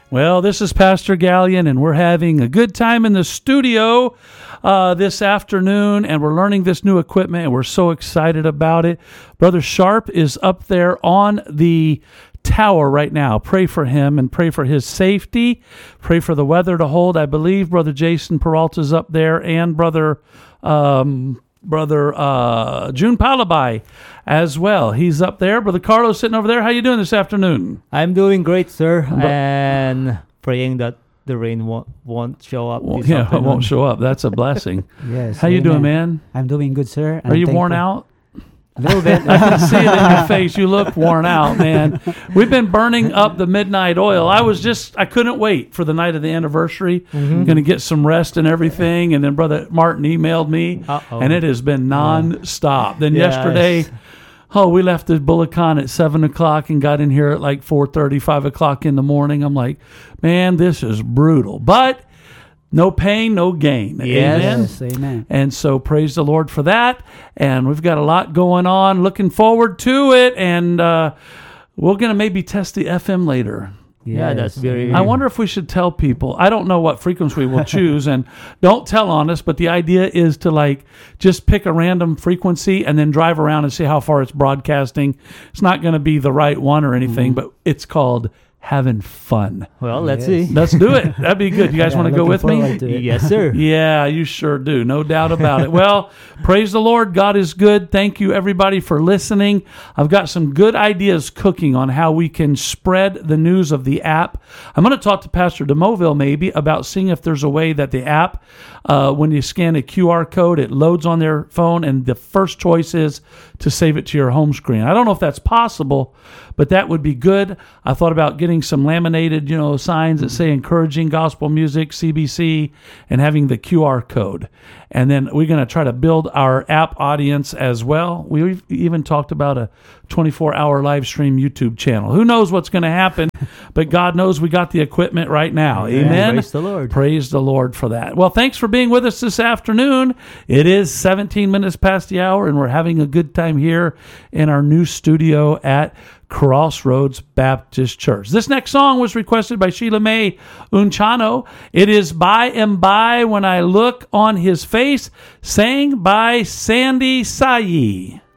Well, this is Pastor Gallion, and we're having a good time in the studio this afternoon, and we're learning this new equipment, and we're so excited about it. Brother Sharp is up there on the tower right now. Pray for him and pray for his safety. Pray for the weather to hold. I believe Brother Jason Peralta's up there, and Brother June Palabai as well. He's up there. Brother Carlos sitting over there. How you doing this afternoon? I'm doing great, sir, and praying that the rain won't show up. Well, yeah, it won't show up. That's a blessing. Yes. How you doing, man? I'm doing good, sir. Are you worn out? A little bit. I can see it in your face. You look worn out, man. We've been burning up the midnight oil. I couldn't wait for the night of the anniversary. I'm going to get some rest and everything. And then Brother Martin emailed me, and it has been nonstop. Then yesterday, we left the Bulacan at 7 o'clock and got in here at like 4:30, 5 o'clock in the morning. I'm like, man, this is brutal. But no pain, no gain. Yes, amen. And so praise the Lord for that. And we've got a lot going on. Looking forward to it. And we're going to maybe test the FM later. Yeah, that's very... I wonder if we should tell people. I don't know what frequency we'll choose, and don't tell on us, but the idea is to just pick a random frequency and then drive around and see how far it's broadcasting. It's not going to be the right one or anything, but it's called having fun. Well, let's see. Let's do it. That'd be good. You guys want to go with me? Yes, sir. Yeah, you sure do. No doubt about it. Well, praise the Lord. God is good. Thank you, everybody, for listening. I've got some good ideas cooking on how we can spread the news of the app. I'm going to talk to Pastor DeMoville maybe about seeing if there's a way that the app, when you scan a QR code, it loads on their phone, and the first choice is to save it to your home screen. I don't know if that's possible, but that would be good. I thought about getting some laminated, signs that say encouraging gospel music, CBC, and having the QR code. And then we're going to try to build our app audience as well. We even talked about a 24-hour live stream YouTube channel. Who knows what's going to happen, but God knows we got the equipment right now. Amen. Praise the Lord. Praise the Lord for that. Well, thanks for being with us this afternoon. It is 17 minutes past the hour, and we're having a good time here in our new studio at Crossroads Baptist Church. This next song was requested by Sheila May Unchano. It is By and By When I Look on His Face, sang by Sandy Sayi.